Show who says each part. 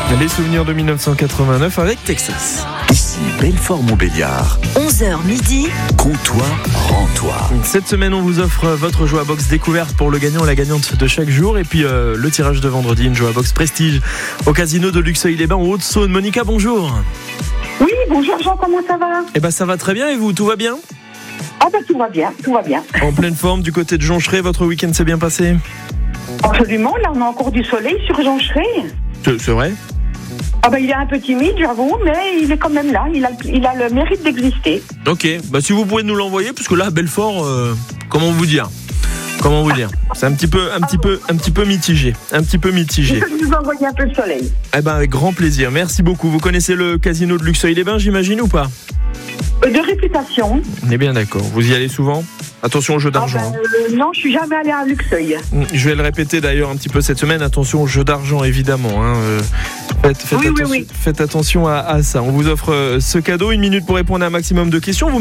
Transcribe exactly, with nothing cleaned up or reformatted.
Speaker 1: Les souvenirs de mille neuf cent quatre-vingt-neuf avec Texas.
Speaker 2: Ici Belfort-Montbéliard.
Speaker 3: onze heures midi.
Speaker 2: Comptoir, rends-toi.
Speaker 1: Cette semaine, on vous offre votre Joie Box découverte pour le gagnant et la gagnante de chaque jour. Et puis euh, le tirage de vendredi, une Joie Box Prestige au casino de Luxeuil-les-Bains en Haute-Saône. Monica, bonjour.
Speaker 4: Oui, bonjour Jean, comment ça va?
Speaker 1: Eh ben ça va très bien et vous, tout va bien?
Speaker 4: Ah ben tout va bien, tout va bien.
Speaker 1: En pleine forme du côté de Joncheray, votre week-end s'est bien passé?
Speaker 4: Absolument, là on a encore du soleil sur Joncheray.
Speaker 1: C'est, c'est vrai?
Speaker 4: Ah ben il est un peu timide, j'avoue, mais il est quand même là, il a, il a le mérite d'exister.
Speaker 1: Ok, bah si vous pouvez nous l'envoyer, parce que là, Belfort, euh, comment vous dire Comment vous dire C'est un petit peu, un petit peu, un petit peu mitigé, un petit peu mitigé.
Speaker 4: Je peux vous envoyer un peu de soleil.
Speaker 1: Eh ben avec grand plaisir, merci beaucoup. Vous connaissez le casino de Luxeuil-les-Bains, j'imagine, ou pas?
Speaker 4: Euh, De réputation.
Speaker 1: On est bien d'accord. Vous y allez souvent? Attention au jeu
Speaker 4: Ah
Speaker 1: d'argent.
Speaker 4: ben, euh, non, je suis jamais allée à Luxeuil.
Speaker 1: hein. Je vais le répéter d'ailleurs un petit peu cette semaine. Attention au jeu d'argent, évidemment. hein. Euh, Faites, faites
Speaker 4: Oui, oui,
Speaker 1: attention,
Speaker 4: oui.
Speaker 1: faites attention à, à ça. On vous offre euh, ce cadeau, une minute pour répondre à un maximum de questions. Vous